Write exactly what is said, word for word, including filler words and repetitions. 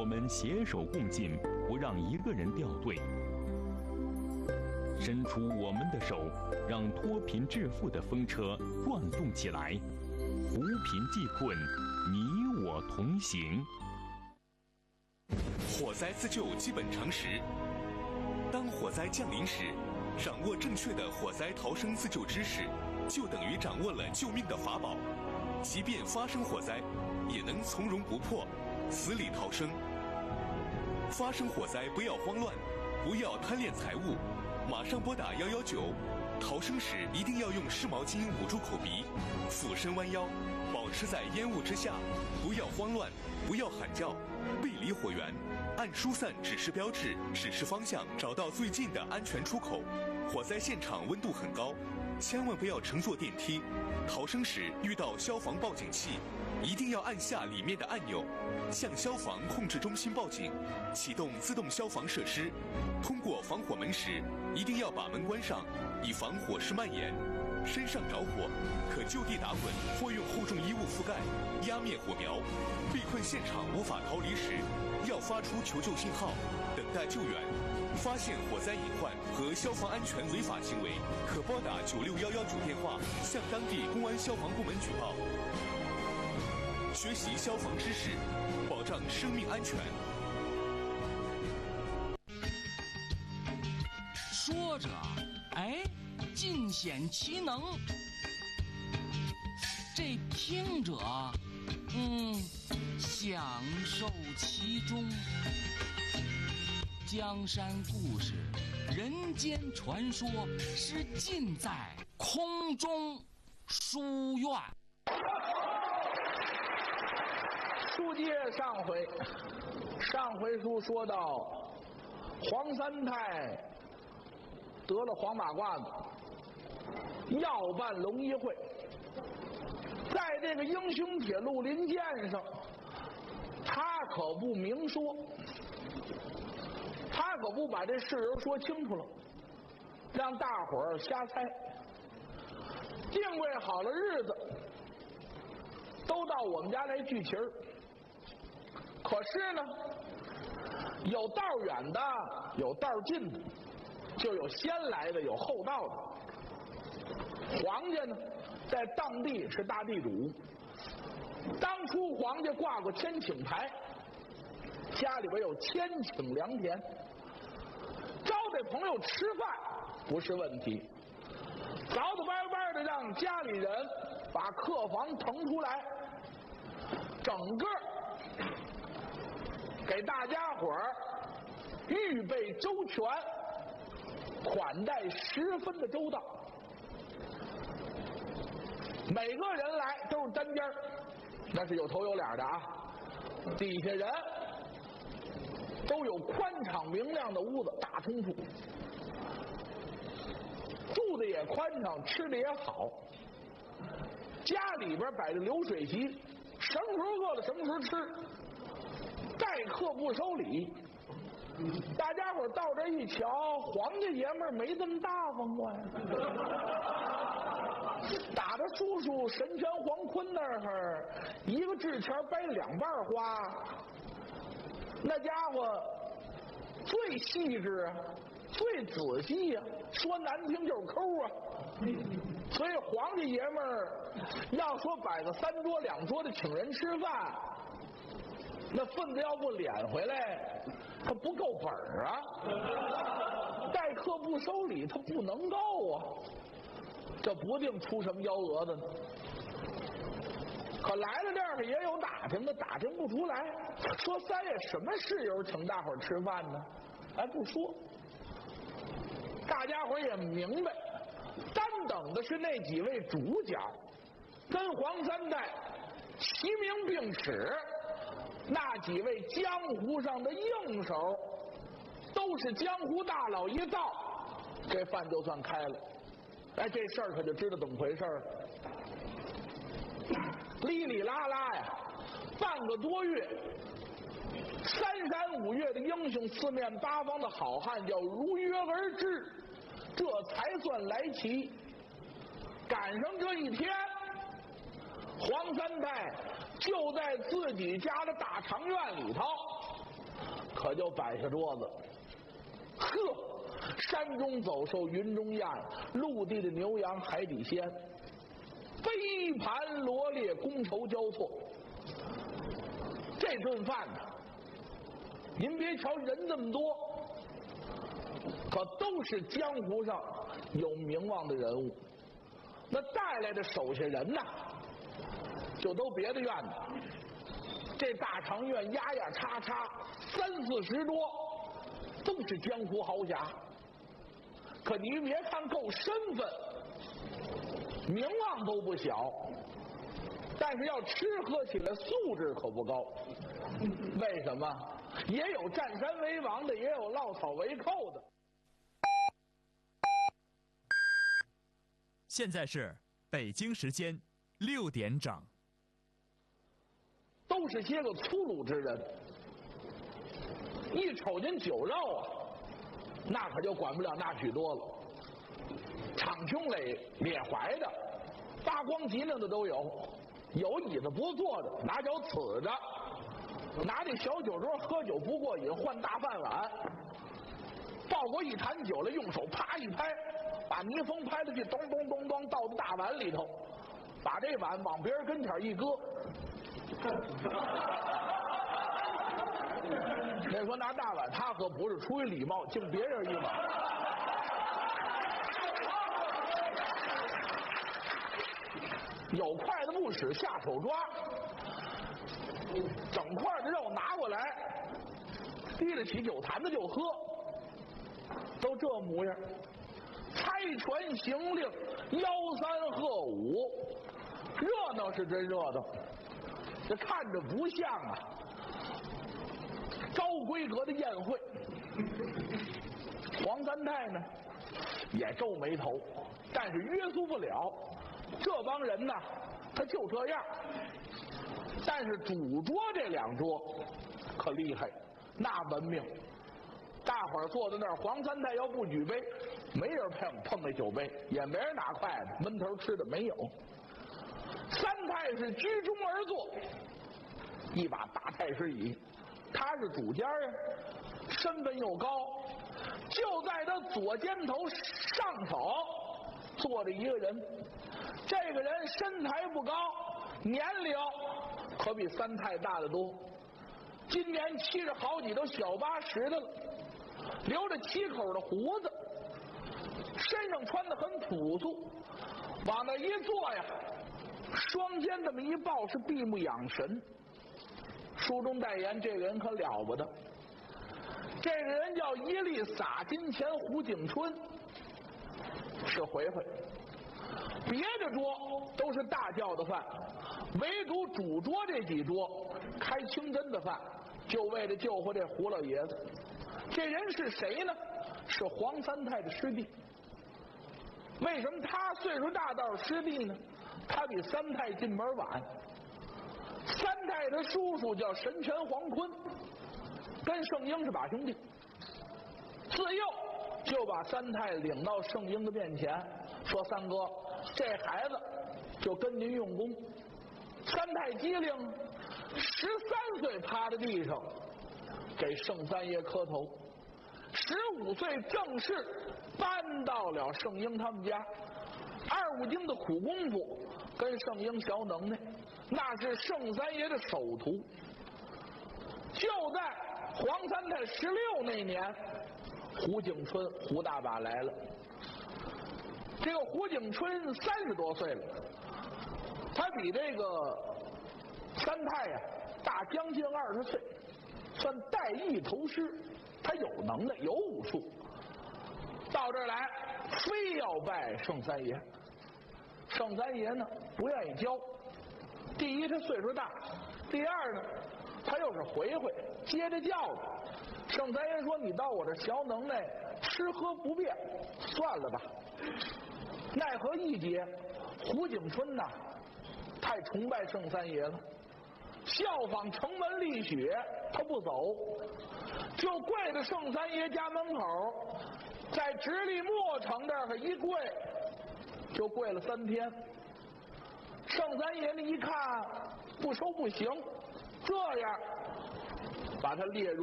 我们携手共进，不让一个人掉队。伸出我们的手，让脱贫致富的风车转动起来，扶贫济困，你我同行。 火灾自救基本常识：当火灾降临时，掌握正确的火灾逃生自救知识，就等于掌握了救命的法宝。即便发生火灾，也能从容不迫，死里逃生。发生火灾不要慌乱，不要贪恋财物，马上拨打一一九。逃生时一定要用湿毛巾捂住口鼻，俯身弯腰，保持在烟雾之下，不要慌乱，不要喊叫，背离火源，按疏散指示标志指示方向，找到最近的安全出口。火灾现场温度很高，千万不要乘坐电梯。逃生时遇到消防报警器，一定要按下里面的按钮，向消防控制中心报警，启动自动消防设施。通过防火门时，一定要把门关上，以防火势蔓延。身上着火，可就地打滚或用厚重衣物覆盖，压灭火苗。被困现场无法逃离时，要发出求救信号，等待救援。发现火灾隐患和消防安全违法行为，可拨打九六一一九电话向当地公安消防部门举报。学习消防知识，保障生命安全。 说着，哎，尽显其能；这听者，嗯，享受其中。江山故事，人间传说，是尽在空中书院。 书接上回，上回书说到黄三太得了黄马褂子，要办龙一会，在这个英雄铁路临舰上，他可不明说，他可不把这事儿说清楚了，让大伙儿瞎猜。定位好了日子，都到我们家来聚齐儿。可是呢，有道远的，有道近的，就有先来的，有后到的。皇家呢，在当地是大地主，当初皇家挂过千顷牌，家里边有千顷良田，招待朋友吃饭不是问题，早早晚晚的让家里人把客房腾出来，整个给大家伙儿预备周全，款待十分的周到。每个人来都是单间，那是有头有脸的啊，底下人都有宽敞明亮的屋子，大通铺，住的也宽敞，吃的也好。家里边摆着流水席，什么时候饿了什么时候吃，待客不收礼。大家伙到这一瞧，皇家爷们儿没这么大方过呀。打着叔叔神拳黄坤那儿，一个纸钱掰两半花，那家伙最细致啊，最仔细呀、啊，说难听就是抠啊。所以皇家爷们儿要说摆个三桌两桌的请人吃饭，那份子要不敛回来，他不够本儿啊。待客不收礼，他不能够啊。这不定出什么幺蛾子呢。可来了这儿也有打听的，打听不出来。说三爷什么事由请大伙儿吃饭呢？哎，不说。大家伙儿也明白，单等的是那几位主角，跟黄三代齐名并齿。那几位江湖上的硬手，都是江湖大佬一到，这饭就算开了。哎，这事儿可就知道怎么回事了。哩哩啦啦呀，半个多月，三山五岳的英雄，四面八方的好汉，叫如约而至，这才算来齐。赶上这一天，黄三太就在自己家的大长院里头， 可就摆下桌子。呵，山中走兽，云中雁，陆地的牛羊，海底鲜，杯盘罗列，觥筹交错。这顿饭呢，您别瞧人这么多，可都是江湖上有名望的人物。那带来的手下人呐，就都别的院子。这大长院压压叉叉三四十桌，都是江湖豪侠。可你别看够身份，名望都不小，但是要吃喝起来素质可不高。为什么？也有占山为王的，也有落草为寇的。 现在是北京时间六点整。 都是些个粗鲁之人，一瞅见酒肉啊，那可就管不了那许多了。敞胸垒咧怀的，发光脊梁的都有，有椅子不坐的，拿脚呲着，拿这小酒桌喝酒不过瘾，换大饭碗，抱过一坛酒来，用手啪一拍，把泥封拍了去，咚咚咚咚倒到大碗里头，把这碗往别人跟前一搁。那说拿大碗他喝不是出于礼貌，敬别人一碗。有筷子不使下手抓，整块的肉拿过来，提得起酒坛子就喝，都这模样。猜拳行令，吆三喝五，热闹是真热闹，这看着不像啊高规格的宴会。黄三太呢也皱眉头，但是约束不了这帮人呢，他就这样。但是主桌这两桌可厉害，那文明。大伙儿坐在那儿，黄三太要不举杯，没人碰碰那酒杯，也没人拿筷子，闷头吃的没有。三太是居中而坐，一把大太师椅，他是主家啊，身份又高，就在他左肩头上头坐着一个人。这个人身材不高，年龄可比三太大得多，今年七十好几，都小八十的了，留着七口的胡子，身上穿得很朴素，往那一坐呀，双肩这么一抱，是闭目养神。书中代言，这个人可了不得，这个人叫一粒洒金钱胡景春，是回回。别的桌都是大轿的饭，唯独主桌这几桌开清真的饭，就为了救活这胡老爷子。这人是谁呢？是黄三太的师弟。为什么他岁数大倒是师弟呢？他比三太进门晚。三太他叔叔叫神拳黄坤，跟圣婴是把兄弟，自幼就把三太领到圣婴的面前，说三哥，这孩子就跟您用功。三太机灵，十三岁趴在地上给圣三爷磕头，十五岁正式搬到了圣婴他们家，二五经的苦功夫跟圣婴学能耐，那是圣三爷的首徒。就在黄三太十六那年，胡景春胡大把来了。这个胡景春三十多岁了，他比这个三太呀、啊、大将近二十岁，算带艺头师，他有能耐，有武术。到这儿来，非要拜圣三爷。圣三爷呢不愿意教，第一他岁数大，第二呢他又是回回接着教的。圣三爷说：“你到我这学能耐，吃喝不便，算了吧。”奈何一节，胡景春呐，太崇拜圣三爷了，效仿城门立雪，他不走，就跪在圣三爷家门口，在直隶磨城这儿一跪，就跪了三天。圣三爷呢一看不收不行，这样把他列入